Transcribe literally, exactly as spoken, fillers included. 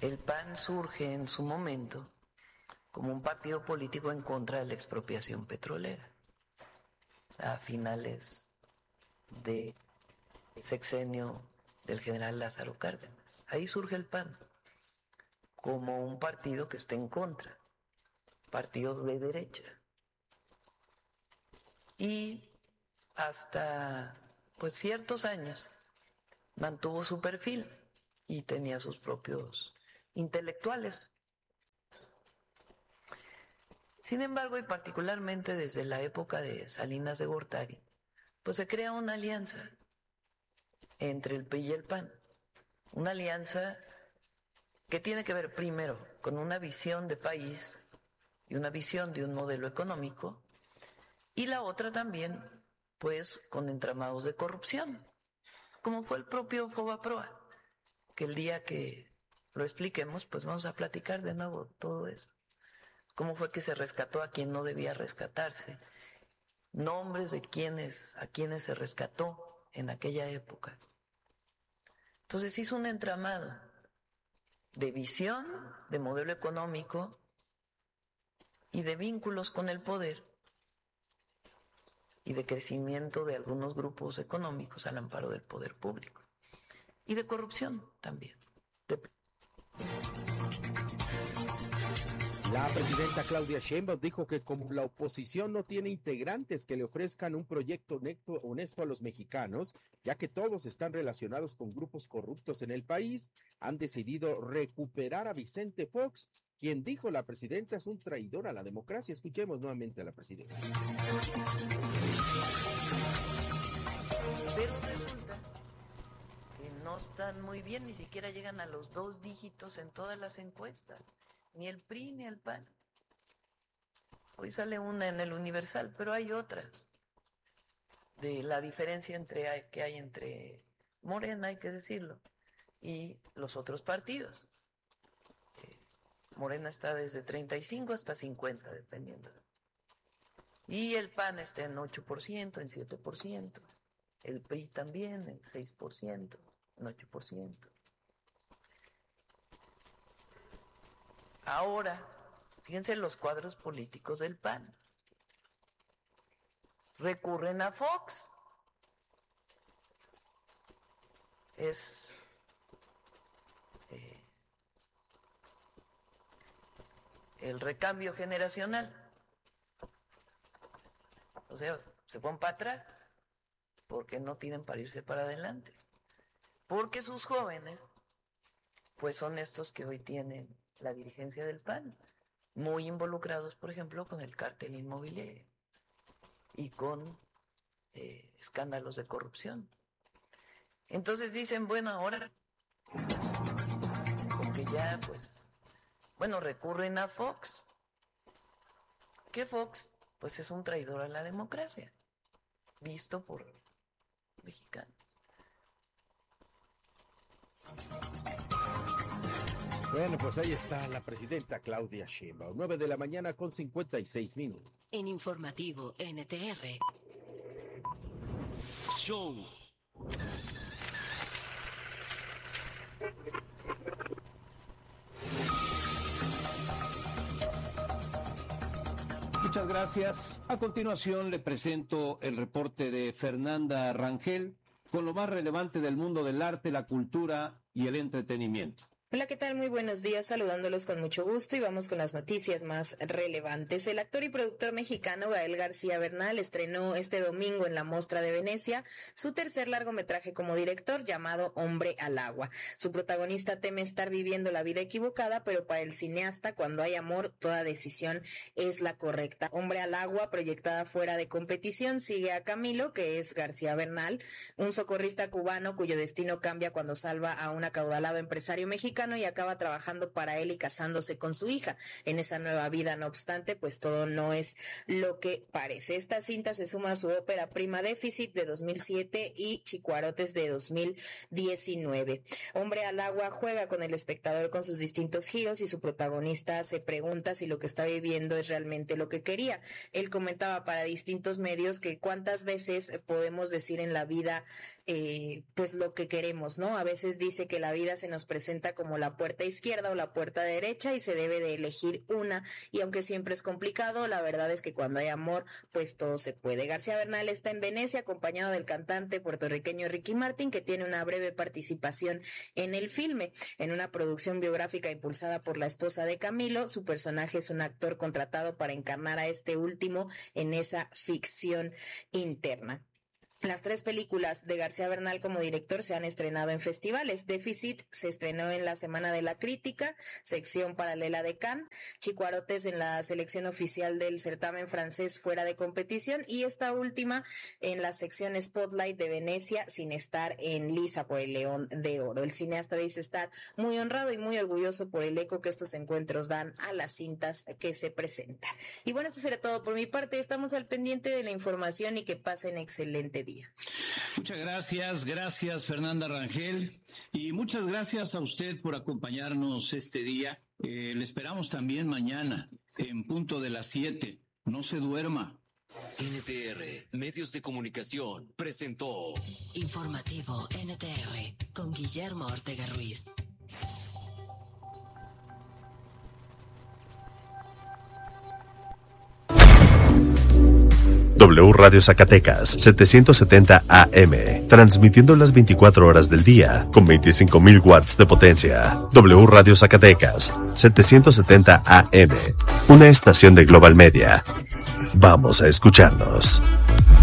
el P A N surge en su momento como un partido político en contra de la expropiación petrolera a finales del sexenio del general Lázaro Cárdenas. Ahí surge el P A N como un partido que está en contra, partido de derecha. Y hasta pues ciertos años mantuvo su perfil y tenía sus propios intelectuales. Sin embargo, y particularmente desde la época de Salinas de Gortari, pues se crea una alianza entre el P R I y el P A N. Una alianza que tiene que ver primero con una visión de país y una visión de un modelo económico, y la otra también, pues, con entramados de corrupción, como fue el propio Fobaproa, que el día que lo expliquemos, pues vamos a platicar de nuevo todo eso. Cómo fue que se rescató a quien no debía rescatarse, nombres de quienes, a quienes se rescató en aquella época. Entonces hizo un entramado de visión, de modelo económico y de vínculos con el poder y de crecimiento de algunos grupos económicos al amparo del poder público y de corrupción también. De... La presidenta Claudia Sheinbaum dijo que como la oposición no tiene integrantes que le ofrezcan un proyecto honesto a los mexicanos, ya que todos están relacionados con grupos corruptos en el país, han decidido recuperar a Vicente Fox, quien dijo la presidenta es un traidor a la democracia. Escuchemos nuevamente a la presidenta. Pero resulta que no están muy bien, ni siquiera llegan a los dos dígitos en todas las encuestas. Ni el P R I ni el P A N. Hoy sale una en el Universal, pero hay otras. De la diferencia entre que hay entre Morena, hay que decirlo, y los otros partidos. Eh, Morena está desde treinta y cinco hasta cincuenta, dependiendo. Y el P A N está en ocho por ciento, en siete por ciento. El P R I también en seis por ciento, en ocho por ciento. Ahora, fíjense los cuadros políticos del P A N. Recurren a Fox. Es eh, el recambio generacional. O sea, se ponen para atrás porque no tienen para irse para adelante. Porque sus jóvenes, pues son estos que hoy tienen la dirigencia del P A N, muy involucrados, por ejemplo, con el cártel inmobiliario y con eh, escándalos de corrupción. Entonces dicen, bueno, ahora, porque ya, pues, bueno, recurren a Fox. ¿Qué Fox? Pues es un traidor a la democracia, visto por mexicanos. Bueno, pues ahí está la presidenta Claudia Sheinbaum, nueve de la mañana con cincuenta y seis minutos. En Informativo N T R. Show. Muchas gracias. A continuación le presento el reporte de Fernanda Rangel con lo más relevante del mundo del arte, la cultura y el entretenimiento. Hola, ¿qué tal? Muy buenos días, saludándolos con mucho gusto y vamos con las noticias más relevantes. El actor y productor mexicano Gael García Bernal estrenó este domingo en la Mostra de Venecia su tercer largometraje como director llamado Hombre al Agua. Su protagonista teme estar viviendo la vida equivocada, pero para el cineasta, cuando hay amor, toda decisión es la correcta. Hombre al Agua, proyectada fuera de competición, sigue a Camilo, que es García Bernal, un socorrista cubano cuyo destino cambia cuando salva a un acaudalado empresario mexicano y acaba trabajando para él y casándose con su hija en esa nueva vida. No obstante, pues todo no es lo que parece. Esta cinta se suma a su ópera prima Déficit de dos mil siete y Chicuarotes de dos mil diecinueve. Hombre al Agua juega con el espectador con sus distintos giros y su protagonista se pregunta si lo que está viviendo es realmente lo que quería. Él comentaba para distintos medios que cuántas veces podemos decir en la vida eh, pues lo que queremos, ¿no? A veces dice que la vida se nos presenta como como la puerta izquierda o la puerta derecha y se debe de elegir una, y aunque siempre es complicado, la verdad es que cuando hay amor, pues todo se puede. García Bernal está en Venecia acompañado del cantante puertorriqueño Ricky Martin, que tiene una breve participación en el filme. En una producción biográfica impulsada por la esposa de Camilo, su personaje es un actor contratado para encarnar a este último en esa ficción interna. Las tres películas de García Bernal como director se han estrenado en festivales. Déficit se estrenó en la Semana de la Crítica, sección paralela de Cannes, Chicuarotes en la selección oficial del certamen francés fuera de competición, y esta última en la sección Spotlight de Venecia, sin estar en lisa por el León de Oro. El cineasta dice estar muy honrado y muy orgulloso por el eco que estos encuentros dan a las cintas que se presentan. Y bueno, esto será todo por mi parte. Estamos al pendiente de la información y que pasen excelente día. Muchas gracias, gracias Fernanda Rangel, y muchas gracias a usted por acompañarnos este día. Eh, le esperamos también mañana en punto de las siete. No se duerma. N T R, Medios de Comunicación, presentó Informativo N T R con Guillermo Ortega Ruiz. W Radio Zacatecas, setecientos setenta A M, transmitiendo las veinticuatro horas del día, con veinticinco mil watts de potencia. W Radio Zacatecas, setecientos setenta A M, una estación de Global Media. Vamos a escucharnos.